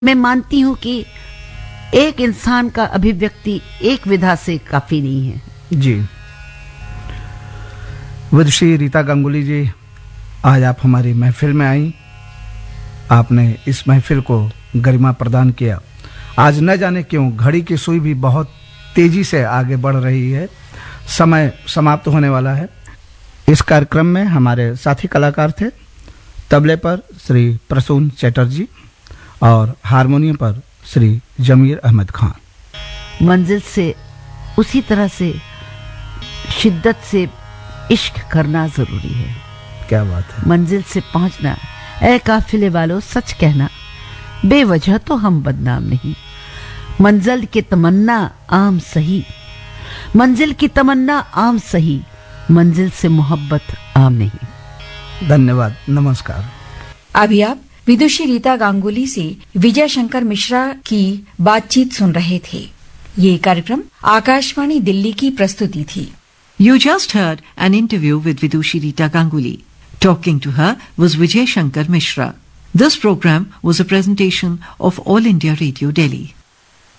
मैं मानती हूं कि एक इंसान का अभिव्यक्ति एक विधा से काफी नहीं है। जी, विदुषी रीता गांगुली जी, आज आप हमारी महफिल में आई। आपने इस महफिल को गरिमा प्रदान किया। आज न जाने क्यों घड़ी की सुई भी बहुत तेजी से आगे बढ़ रही है, समय समाप्त होने वाला है। इस कार्यक्रम में हमारे साथी कलाकार थे तबले पर श्री प्रसून चटर्जी और हारमोनियम पर श्री जमीर अहमद खान। मंजिल से उसी तरह से शिद्दत से इश्क करना जरूरी है। क्या बात है। मंजिल से पहुंचना, ए काफिले वालों सच कहना, बेवजह तो हम बदनाम नहीं। मंजिल की तमन्ना आम सही, मंजिल की तमन्ना आम सही, मंजिल से मोहब्बत आम नहीं। धन्यवाद, नमस्कार। अभी आप विदुषी रीता गांगुली से विजय शंकर मिश्रा की बातचीत सुन रहे थे। ये कार्यक्रम आकाशवाणी दिल्ली की प्रस्तुति थी। You just heard an interview with Vidushi Rita Ganguly. Talking to her was Vijay Shankar Mishra. This program was a presentation of All India Radio Delhi.